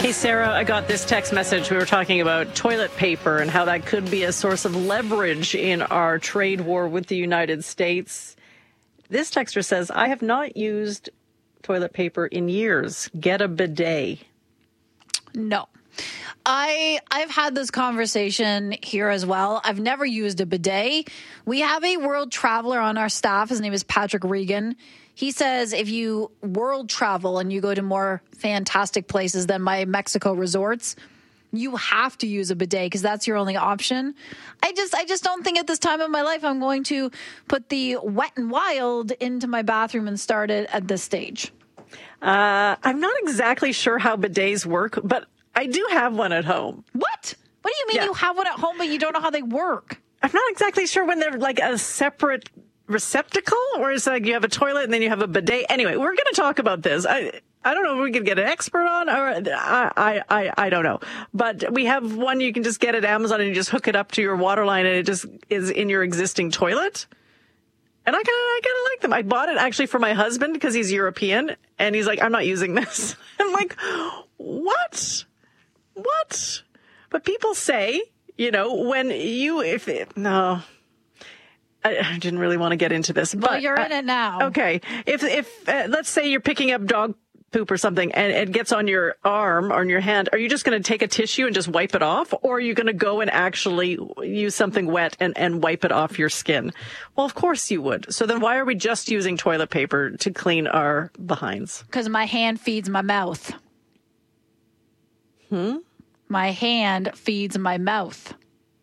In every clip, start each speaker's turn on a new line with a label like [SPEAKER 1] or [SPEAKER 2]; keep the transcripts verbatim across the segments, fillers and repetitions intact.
[SPEAKER 1] Hey, Sarah, I got this text message. We were talking about toilet paper and how that could be a source of leverage in our trade war with the United States. This texter says, I have not used toilet paper in years. Get a bidet.
[SPEAKER 2] No. I, I've had this conversation here as well. I've never used a bidet. We have a world traveler on our staff. His name is Patrick Regan. He says if you world travel and you go to more fantastic places than my Mexico resorts, you have to use a bidet because that's your only option. I just I just don't think at this time of my life I'm going to put the Wet and Wild into my bathroom and start it at this stage.
[SPEAKER 1] Uh, I'm not exactly sure how bidets work, but I do have one at home.
[SPEAKER 2] What? What do you mean
[SPEAKER 1] Yeah.
[SPEAKER 2] you have one at home but you don't know how they work?
[SPEAKER 1] I'm not exactly sure when they're like a separate receptacle, or is it like you have a toilet and then you have a bidet? Anyway, we're going to talk about this. I I don't know if we could get an expert on, or I, I, I, I don't know. But we have one you can just get at Amazon and you just hook it up to your water line and it just is in your existing toilet. And I kind of, I kind of like them. I bought it actually for my husband because he's European and he's like, I'm not using this. I'm like, what? What? But people say, you know, when you, if it, no. I didn't really want to get into this, but
[SPEAKER 2] well, you're in
[SPEAKER 1] uh,
[SPEAKER 2] it now.
[SPEAKER 1] Okay. If, if, uh, let's say you're picking up dog poop or something and it gets on your arm or on your hand, are you just going to take a tissue and just wipe it off? Or are you going to go and actually use something wet and, and wipe it off your skin? Well, of course you would. So then why are we just using toilet paper to clean our behinds?
[SPEAKER 2] Because my hand feeds my mouth.
[SPEAKER 1] Hmm?
[SPEAKER 2] My hand feeds my mouth.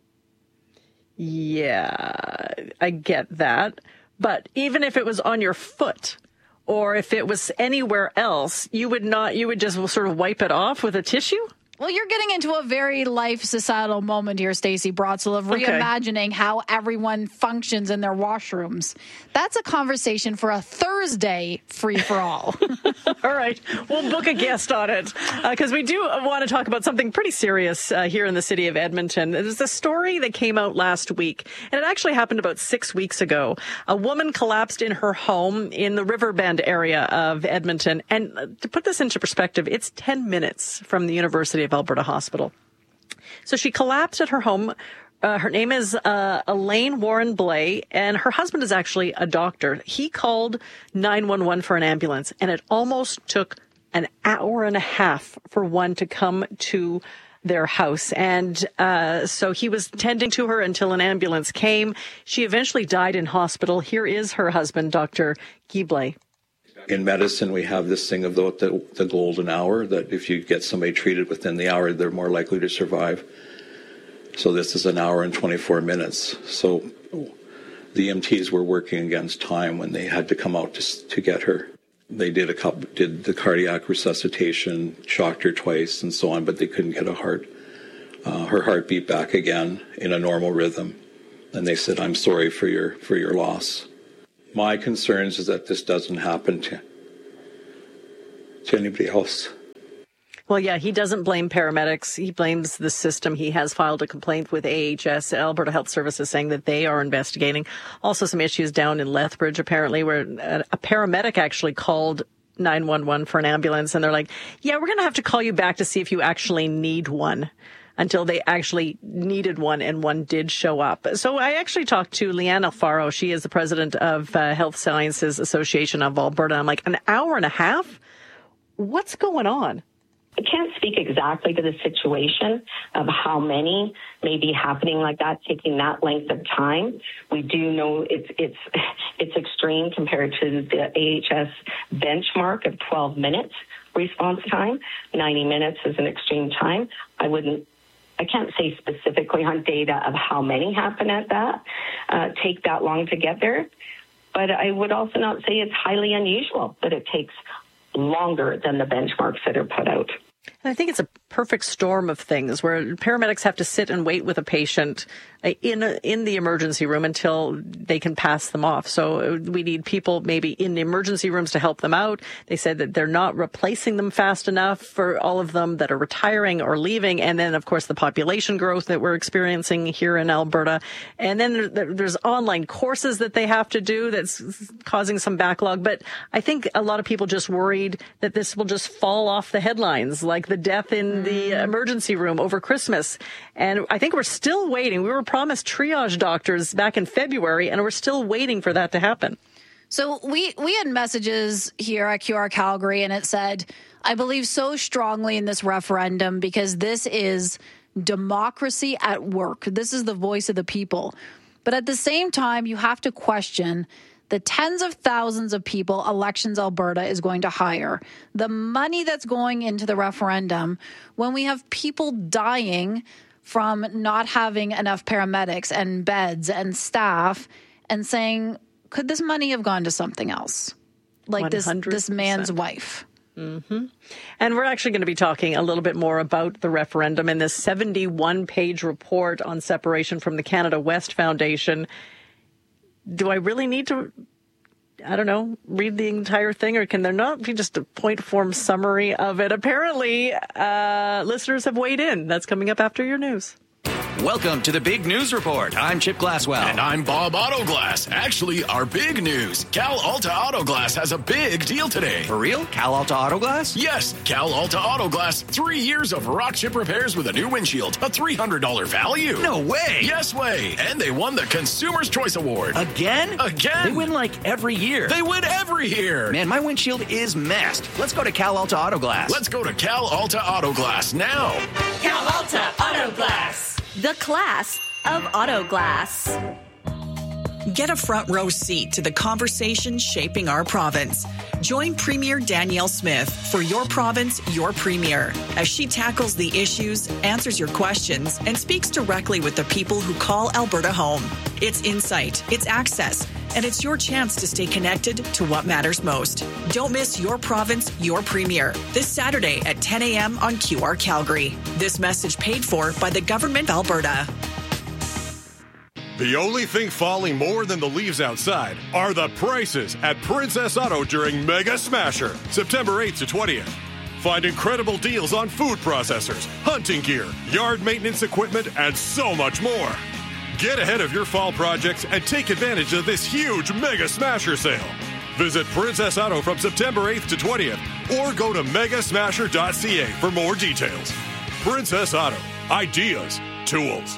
[SPEAKER 1] Yeah, I get that. But even if it was on your foot or if it was anywhere else, you would not, you would just sort of wipe it off with a tissue?
[SPEAKER 2] Well, you're getting into a very life societal moment here, Stacey Brotzel, of
[SPEAKER 1] Okay.
[SPEAKER 2] reimagining how everyone functions in their washrooms. That's a conversation for a Thursday free-for-all.
[SPEAKER 1] All right. We'll book a guest on it because uh, we do want to talk about something pretty serious uh, here in the city of Edmonton. There's a story that came out last week, and it actually happened about six weeks ago. A woman collapsed in her home in the Riverbend area of Edmonton. And uh, to put this into perspective, it's ten minutes from the University of Alberta Hospital. So she collapsed at her home. Uh, her name is uh, Elaine Warren Blay, and her husband is actually a doctor. He called nine one one for an ambulance, and it almost took an hour and a half for one to come to their house. And uh, so he was tending to her until an ambulance came. She eventually died in hospital. Here is her husband, Doctor Guy Blay.
[SPEAKER 3] In medicine, we have this thing of the, the, the golden hour, that if you get somebody treated within the hour, they're more likely to survive. So this is an hour and twenty-four minutes. So the E M Ts were working against time when they had to come out to, to get her. They did a couple, did the cardiac resuscitation, shocked her twice and so on, but they couldn't get a heart. Uh, her heart beat back again in a normal rhythm. And they said, I'm sorry for your, for your loss. My concerns is that this doesn't happen to, to anybody else.
[SPEAKER 1] Well, yeah, he doesn't blame paramedics. He blames the system. He has filed a complaint with A H S, Alberta Health Services, saying that they are investigating. Also some issues down in Lethbridge, apparently, where a paramedic actually called nine one one for an ambulance. And they're like, yeah, we're going to have to call you back to see if you actually need one, until they actually needed one, and one did show up. So I actually talked to Leanne Alfaro. She is the president of uh, Health Sciences Association of Alberta. I'm like, an hour and a half? What's going on?
[SPEAKER 4] I can't speak exactly to the situation of how many may be happening like that, taking that length of time. We do know it's it's it's extreme compared to the A H S benchmark of twelve minutes response time. ninety minutes is an extreme time. I wouldn't, I can't say specifically on data of how many happen at that, uh, take that long to get there. But I would also not say it's highly unusual that it takes longer than the benchmarks that are put out.
[SPEAKER 1] And I think it's a perfect storm of things where paramedics have to sit and wait with a patient in a, in the emergency room until they can pass them off. So we need people maybe in the emergency rooms to help them out. They said that they're not replacing them fast enough for all of them that are retiring or leaving. And then, of course, the population growth that we're experiencing here in Alberta. And then there, there's online courses that they have to do that's causing some backlog. But I think a lot of people just worried that this will just fall off the headlines like the death in the emergency room over Christmas. And I think we're still waiting. We were promised triage doctors back in February, and we're still waiting for that to happen.
[SPEAKER 2] So we, we had messages here at Q R Calgary, and it said, I believe so strongly in this referendum because this is democracy at work. This is the voice of the people. But at the same time, you have to question the tens of thousands of people Elections Alberta is going to hire, the money that's going into the referendum when we have people dying from not having enough paramedics and beds and staff, and saying, could this money have gone to something else? Like this, this man's wife.
[SPEAKER 1] Mm-hmm. And we're actually going to be talking a little bit more about the referendum in this seventy-one page report on separation from the Canada West Foundation. Do I really need to, I don't know, read the entire thing, or can there not be just a point form summary of it? Apparently, uh, listeners have weighed in. That's coming up after your news.
[SPEAKER 5] Welcome to the Big News Report. I'm Chip Glasswell.
[SPEAKER 6] And I'm Bob Autoglass. Actually, our big news. Cal Alta Autoglass has a big deal today.
[SPEAKER 5] For real? Cal Alta Autoglass?
[SPEAKER 6] Yes, Cal Alta Autoglass. Three years of rock chip repairs with a new windshield. A three hundred dollars value.
[SPEAKER 5] No way.
[SPEAKER 6] Yes way. And they won the Consumer's Choice Award.
[SPEAKER 5] Again?
[SPEAKER 6] Again.
[SPEAKER 5] They win like every year.
[SPEAKER 6] They win every year.
[SPEAKER 5] Man, my windshield is messed. Let's go to Cal Alta Autoglass.
[SPEAKER 6] Let's go to Cal Alta Autoglass now.
[SPEAKER 7] Cal Alta Autoglass. The class of auto glass.
[SPEAKER 8] Get a front row seat to the conversation shaping our province. Join Premier Danielle Smith for Your Province, Your Premier, as she tackles the issues, answers your questions, and speaks directly with the people who call Alberta home. It's insight, it's access, and it's your chance to stay connected to what matters most. Don't miss Your Province, Your Premier, this Saturday at ten a.m. on Q R Calgary. This message paid for by the Government of Alberta.
[SPEAKER 9] The only thing falling more than the leaves outside are the prices at Princess Auto during Mega Smasher, September eighth to twentieth. Find incredible deals on food processors, hunting gear, yard maintenance equipment, and so much more. Get ahead of your fall projects and take advantage of this huge Mega Smasher sale. Visit Princess Auto from September eighth to twentieth or go to mega smasher dot c a for more details. Princess Auto. Ideas. Tools.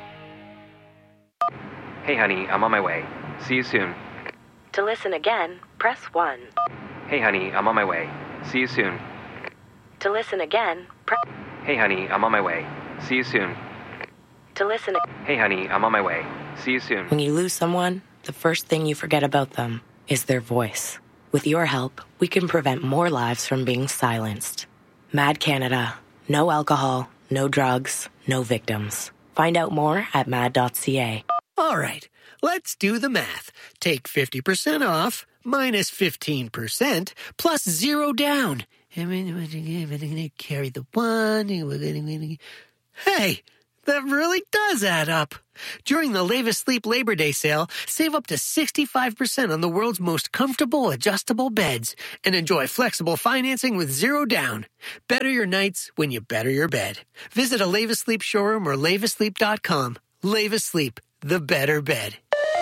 [SPEAKER 10] Hey, honey, I'm on my way. See you soon.
[SPEAKER 7] To listen again, press one.
[SPEAKER 10] Hey, honey, I'm on my way. See you soon.
[SPEAKER 7] To listen again, press...
[SPEAKER 10] Hey, honey, I'm on my way. See you soon.
[SPEAKER 7] To listen...
[SPEAKER 10] Hey, honey, I'm on my way. See you soon.
[SPEAKER 11] When you lose someone, the first thing you forget about them is their voice. With your help, we can prevent more lives from being silenced. Mad Canada. No alcohol, no drugs, no victims. Find out more at mad dot c a.
[SPEAKER 12] All right, let's do the math. Take fifty percent off, minus fifteen percent, plus zero down. Carry the one. Hey, that really does add up. During the Levis Sleep Labor Day sale, save up to sixty-five percent on the world's most comfortable adjustable beds and enjoy flexible financing with zero down. Better your nights when you better your bed. Visit a Levis Sleep showroom or levis sleep dot com. Levis Sleep. The better bed.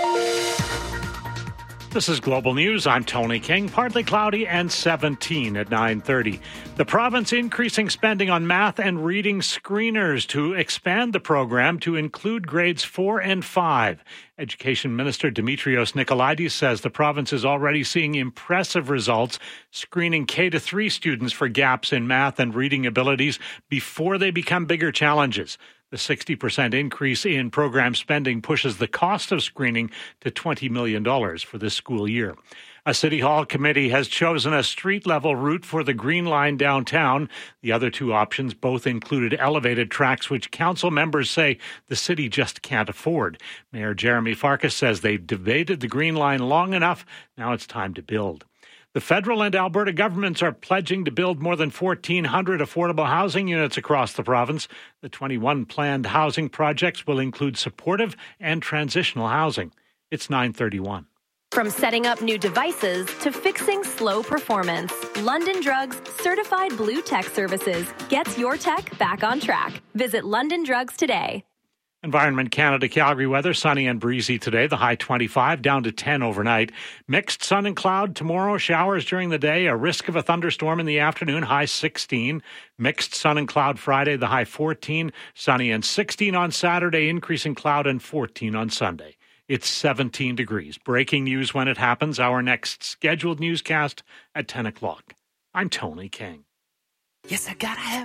[SPEAKER 13] This is Global News. I'm Tony King. Partly cloudy and seventeen at nine thirty. The province increasing spending on math and reading screeners to expand the program to include grades four and five. Education Minister Dimitrios Nicolaides says the province is already seeing impressive results screening K to three students for gaps in math and reading abilities before they become bigger challenges. The sixty percent increase in program spending pushes the cost of screening to twenty million dollars for this school year. A City Hall committee has chosen a street-level route for the Green Line downtown. The other two options both included elevated tracks, which council members say the city just can't afford. Mayor Jeremy Farkas says they've debated the Green Line long enough. Now it's time to build. The federal and Alberta governments are pledging to build more than fourteen hundred affordable housing units across the province. The twenty-one planned housing projects will include supportive and transitional housing. It's nine thirty-one.
[SPEAKER 14] From setting up new devices to fixing slow performance, London Drugs Certified Blue Tech Services gets your tech back on track. Visit London Drugs today.
[SPEAKER 13] Environment Canada Calgary weather, sunny and breezy today, the high twenty-five, down to ten overnight. Mixed sun and cloud tomorrow, showers during the day, a risk of a thunderstorm in the afternoon, high sixteen. Mixed sun and cloud Friday, the high fourteen, sunny and sixteen on Saturday, increasing cloud and fourteen on Sunday. It's seventeen degrees. Breaking news when it happens, our next scheduled newscast at ten o'clock. I'm Tony King.
[SPEAKER 12] Yes, I gotta have